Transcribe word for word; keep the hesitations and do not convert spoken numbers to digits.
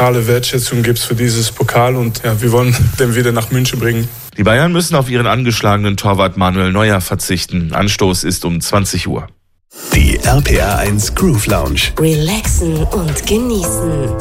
Alle Wertschätzung gibt es für dieses Pokal und ja, wir wollen den wieder nach München bringen. Die Bayern müssen auf ihren angeschlagenen Torwart Manuel Neuer verzichten. Anstoß ist um zwanzig Uhr. Die R P R eins Groove Lounge. Relaxen und genießen.